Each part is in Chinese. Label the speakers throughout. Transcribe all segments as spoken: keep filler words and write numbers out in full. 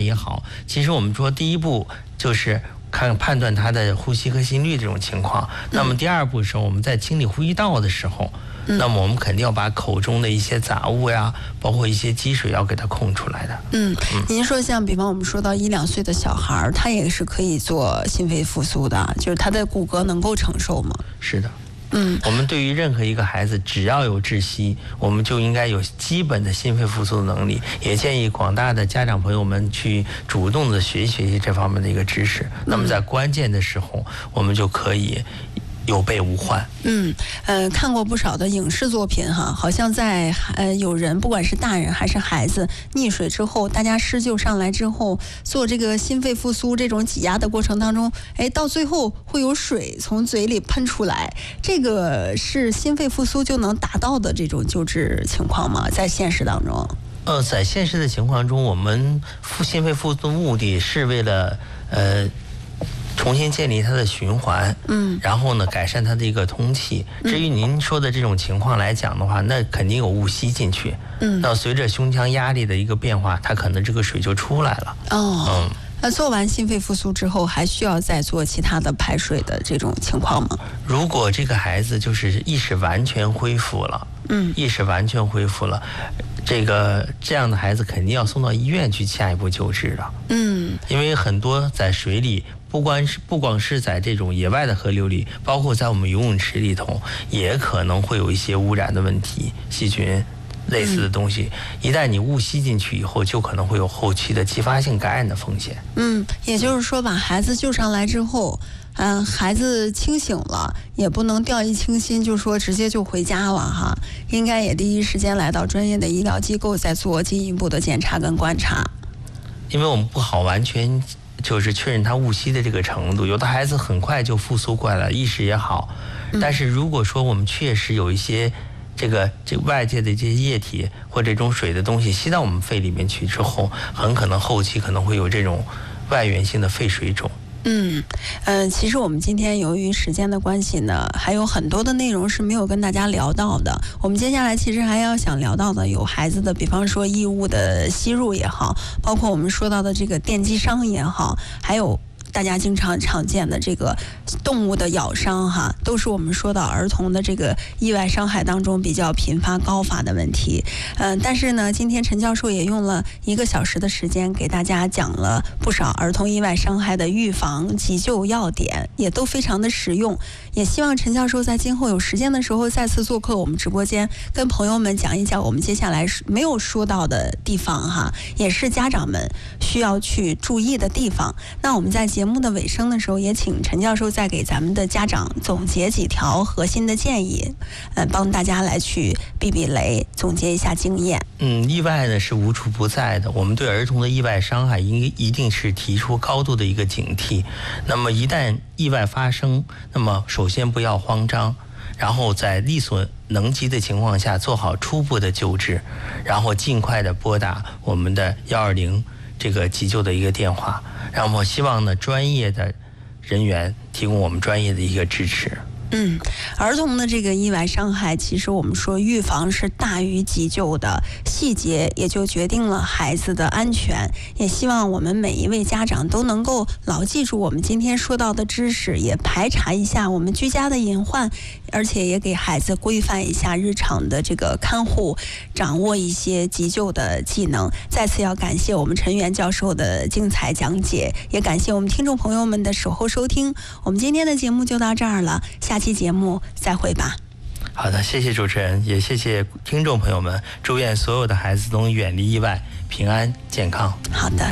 Speaker 1: 也好，其实我们说第一步就是看判断他的呼吸和心率这种情况。那么第二步是我们在清理呼吸道的时候，嗯、那么我们肯定要把口中的一些杂物呀，包括一些积水要给它控出来的。
Speaker 2: 嗯，嗯您说像比方我们说到一两岁的小孩，他也是可以做心肺复苏的，就是他的骨骼能够承受吗？
Speaker 1: 是的。
Speaker 2: 嗯，
Speaker 1: 我们对于任何一个孩子，只要有窒息，我们就应该有基本的心肺复苏的能力。也建议广大的家长朋友们去主动的学习学习这方面的一个知识。那么在关键的时候，我们就可以有备无患。
Speaker 2: 嗯，呃，看过不少的影视作品哈，好像在呃有人不管是大人还是孩子溺水之后，大家施救上来之后，做这个心肺复苏这种挤压的过程当中，哎，到最后会有水从嘴里喷出来，这个是心肺复苏就能达到的这种救治情况吗？在现实当中？
Speaker 1: 呃，在现实的情况中，我们复心肺复苏的目的是为了呃。重新建立它的循环，嗯，然后呢，改善它的一个通气。至于您说的这种情况来讲的话，那肯定有误吸进去，嗯，那随着胸腔压力的一个变化，它可能这个水就出来了。
Speaker 2: 哦，嗯，那做完心肺复苏之后，还需要再做其他的排水的这种情况吗？
Speaker 1: 如果这个孩子就是意识完全恢复了，嗯，意识完全恢复了，这个这样的孩子肯定要送到医院去下一步救治了。嗯，因为很多在水里。不光是不光是在这种野外的河流里，包括在我们游泳池里头，也可能会有一些污染的问题，细菌类似的东西。嗯、一旦你误吸进去以后，就可能会有后期的继发性感染的风险。
Speaker 2: 嗯，也就是说，把孩子救上来之后，嗯、呃，孩子清醒了，也不能掉以轻心，就说直接就回家了哈。应该也第一时间来到专业的医疗机构，再做进一步的检查跟观察。
Speaker 1: 因为我们不好完全。就是确认他误吸的这个程度，有的孩子很快就复苏过来了，意识也好。但是如果说我们确实有一些这个这个外界的这些液体或这种水的东西吸到我们肺里面去之后，很可能后期可能会有这种外源性的肺水肿。
Speaker 2: 嗯，呃，其实我们今天由于时间的关系呢，还有很多的内容是没有跟大家聊到的。我们接下来其实还要想聊到的有孩子的，比方说异物的吸入也好，包括我们说到的这个电击伤也好，还有大家经常常见的这个动物的咬伤哈，都是我们说到儿童的这个意外伤害当中比较频发高发的问题。嗯、呃，但是呢，今天陈教授也用了一个小时的时间给大家讲了不少儿童意外伤害的预防急救要点，也都非常的实用。也希望陈教授在今后有时间的时候再次做客我们直播间，跟朋友们讲一讲我们接下来没有说到的地方哈，也是家长们需要去注意的地方。那我们在节目的尾声的时候，也请陈教授再给咱们的家长总结几条核心的建议，呃，帮大家来去避避雷，总结一下经验。
Speaker 1: 嗯，意外呢是无处不在的，我们对儿童的意外伤害应一定是提出高度的一个警惕。那么一旦意外发生，那么首先不要慌张，然后在力所能及的情况下做好初步的救治，然后尽快的拨打我们的幺二零这个急救的一个电话，然后希望呢专业的人员提供我们专业的一个支持。
Speaker 2: 嗯，儿童的这个意外伤害，其实我们说预防是大于急救的，细节也就决定了孩子的安全。也希望我们每一位家长都能够牢记住我们今天说到的知识，也排查一下我们居家的隐患，而且也给孩子规范一下日常的这个看护，掌握一些急救的技能。再次要感谢我们陈元教授的精彩讲解，也感谢我们听众朋友们的守候收听。我们今天的节目就到这儿了，下期节目再会吧。
Speaker 1: 好的，谢谢主持人，也谢谢听众朋友们，祝愿所有的孩子都能远离意外，平安健康。
Speaker 2: 好的。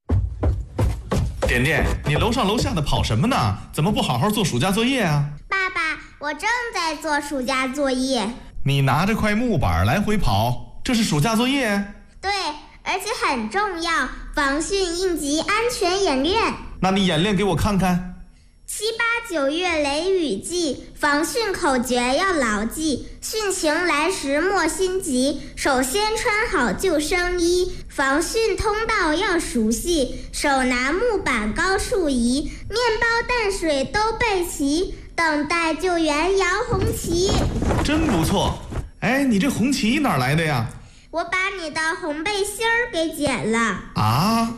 Speaker 3: 点点，你楼上楼下的跑什么呢？怎么不好好做暑假作业啊？
Speaker 4: 爸爸，我正在做暑假作业。
Speaker 3: 你拿着块木板来回跑，这是暑假作业？
Speaker 4: 对，而且很重要，防汛应急安全演练。
Speaker 3: 那你演练给我看看。
Speaker 4: 七八九月雷雨季，防汛口诀要牢记。汛情来时莫心急，首先穿好救生衣。防汛通道要熟悉，手拿木板高树移。面包淡水都备齐，等待救援摇红旗。
Speaker 3: 真不错。哎，你这红旗哪来的呀？
Speaker 4: 我把你的红背心儿给剪了。
Speaker 3: 啊，